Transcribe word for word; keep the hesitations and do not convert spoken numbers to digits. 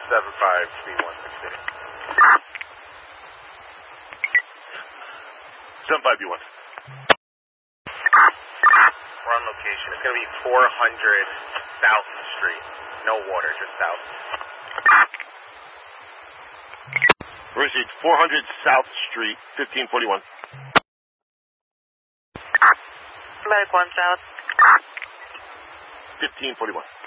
seven five three one six. seven five B one. We're on location. It's going to be four hundred South Street. No water, just south. Received four hundred South Street, fifteen forty-one. Medic one South. fifteen forty-one.